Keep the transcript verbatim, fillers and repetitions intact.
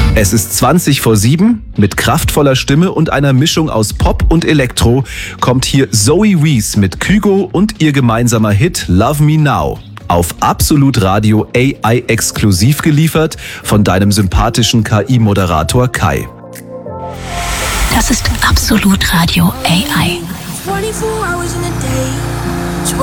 Es ist zwanzig vor sieben. Mit kraftvoller Stimme und einer Mischung aus Pop und Elektro kommt hier Zoe Wees mit Kygo und ihr gemeinsamer Hit Love Me Now. Auf Absolut Radio A I exklusiv geliefert von deinem sympathischen K I-Moderator Kai. Das ist Absolut Radio A I. twenty-four hours in a day.